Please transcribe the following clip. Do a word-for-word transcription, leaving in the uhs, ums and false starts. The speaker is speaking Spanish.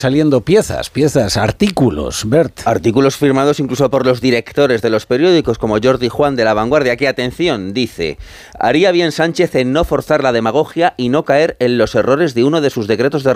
saliendo piezas, piezas, artículos, Bert. Artículos firmados incluso por los directores de los periódicos como Jordi Juan de La Vanguardia, que, atención, dice: haría bien Sánchez en no forzar la demagogia y no caer en los errores de uno de sus decretos de